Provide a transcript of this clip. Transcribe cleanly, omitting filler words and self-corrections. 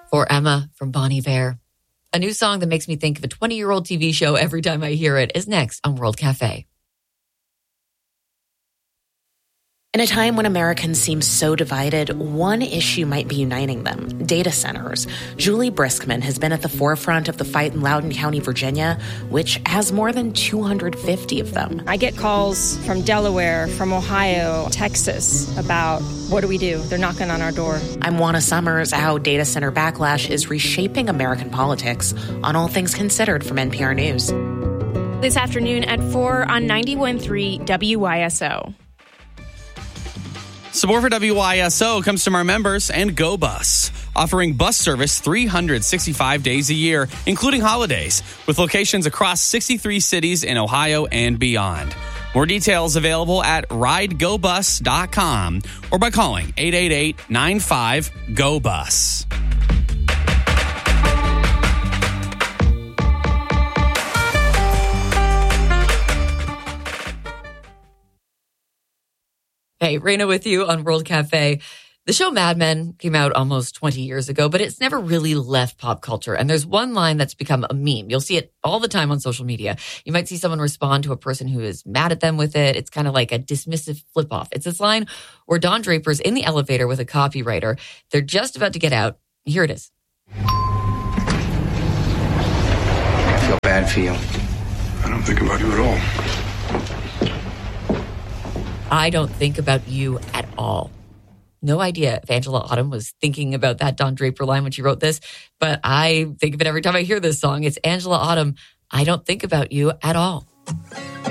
For Emma from Bon Iver. A new song that makes me think of a 20-year-old TV show every time I hear it is next on World Cafe. In a time when Americans seem so divided, one issue might be uniting them: data centers. Julie Briskman has been at the forefront of the fight in Loudoun County, Virginia, which has more than 250 of them. I get calls from Delaware, from Ohio, Texas about what do we do? They're knocking on our door. I'm Juana Summers. How data center backlash is reshaping American politics on All Things Considered from NPR News. This afternoon at 4 on 91.3 WYSO. Support for WYSO comes from our members and GoBus, offering bus service 365 days a year, including holidays, with locations across 63 cities in Ohio and beyond. More details available at ridegobus.com or by calling 888-95-GO-BUS. Hey, Raina with you on World Cafe. The show Mad Men came out almost 20 years ago, but it's never really left pop culture. And there's one line that's become a meme. You'll see it all the time on social media. You might see someone respond to a person who is mad at them with it. It's kind of like a dismissive flip-off. It's this line where Don Draper's in the elevator with a copywriter. They're just about to get out. Here it is. I feel bad for you. I don't think about you at all. I don't think about you at all. No idea if Angela Autumn was thinking about that Don Draper line when she wrote this, but I think of it every time I hear this song. It's Angela Autumn. I don't think about you at all.